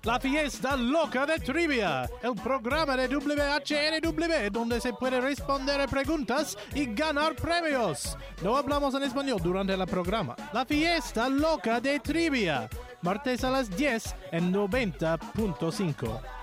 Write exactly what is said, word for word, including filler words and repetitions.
La fiesta loca de trivia, el programa de W H R W donde se puede responder preguntas y ganar premios. No hablamos en español durante el programa. La fiesta loca de trivia, martes a las diez en noventa punto cinco.